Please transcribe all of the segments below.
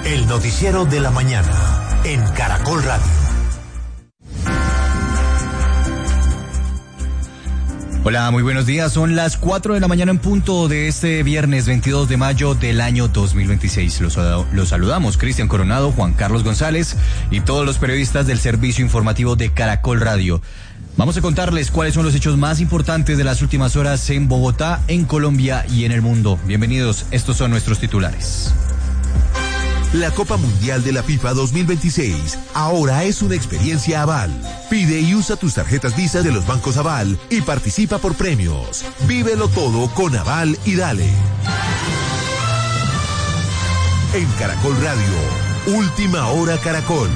El noticiero de la mañana en Caracol Radio. Hola, muy buenos días. Son las 4 de la mañana en punto de este viernes 22 de mayo del año 2026. Los saludamos Cristian Coronado, Juan Carlos González y todos los periodistas del servicio informativo de Caracol Radio. Vamos a contarles cuáles son los hechos más importantes de las últimas horas en Bogotá, en Colombia y en el mundo. Bienvenidos, estos son nuestros titulares. La Copa Mundial de la FIFA 2026 ahora es una experiencia Aval. Pide y usa tus tarjetas Visa de los bancos Aval y participa por premios. Vívelo todo con Aval y dale. En Caracol Radio, Última Hora Caracol.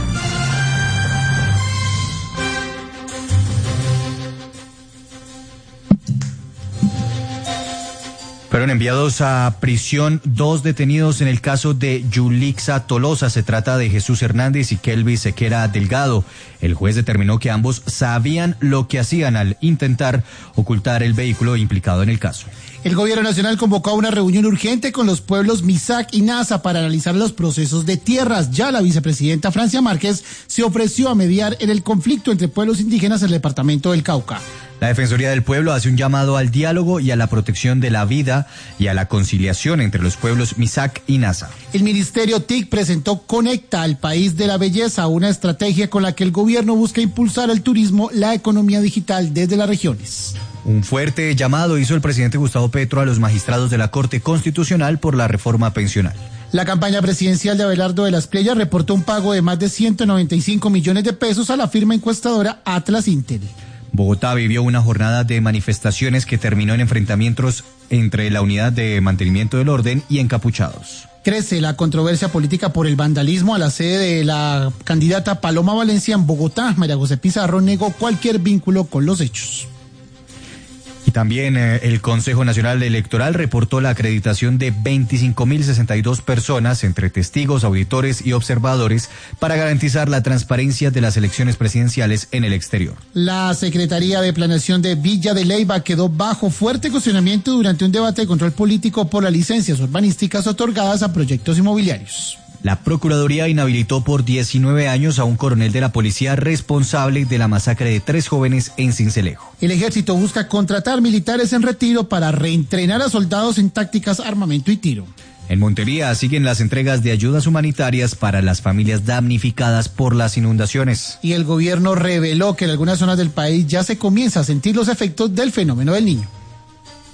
Fueron enviados a prisión 2 detenidos en el caso de Yulixa Tolosa. Se trata de Jesús Hernández y Kelvin Sequera Delgado. El juez determinó que ambos sabían lo que hacían al intentar ocultar el vehículo implicado en el caso. El gobierno nacional convocó a una reunión urgente con los pueblos Misak y Nasa para analizar los procesos de tierras. Ya la vicepresidenta Francia Márquez se ofreció a mediar en el conflicto entre pueblos indígenas en el departamento del Cauca. La Defensoría del Pueblo hace un llamado al diálogo y a la protección de la vida y a la conciliación entre los pueblos Misak y Nasa. El Ministerio TIC presentó Conecta al País de la Belleza, una estrategia con la que el gobierno busca impulsar el turismo, la economía digital desde las regiones. Un fuerte llamado hizo el presidente Gustavo Petro a los magistrados de la Corte Constitucional por la reforma pensional. La campaña presidencial de Abelardo de las Playas reportó un pago de más de 195 millones de pesos a la firma encuestadora Atlas Intel. Bogotá vivió una jornada de manifestaciones que terminó en enfrentamientos entre la unidad de mantenimiento del orden y encapuchados. Crece la controversia política por el vandalismo a la sede de la candidata Paloma Valencia en Bogotá. María José Pizarro negó cualquier vínculo con los hechos. Y también el Consejo Nacional Electoral reportó la acreditación de 25.062 personas entre testigos, auditores y observadores para garantizar la transparencia de las elecciones presidenciales en el exterior. La Secretaría de Planeación de Villa de Leyva quedó bajo fuerte cuestionamiento durante un debate de control político por las licencias urbanísticas otorgadas a proyectos inmobiliarios. La Procuraduría inhabilitó por 19 años a un coronel de la policía responsable de la masacre de 3 jóvenes en Sincelejo. El ejército busca contratar militares en retiro para reentrenar a soldados en tácticas, armamento y tiro. En Montería siguen las entregas de ayudas humanitarias para las familias damnificadas por las inundaciones. Y el gobierno reveló que en algunas zonas del país ya se comienza a sentir los efectos del fenómeno del Niño.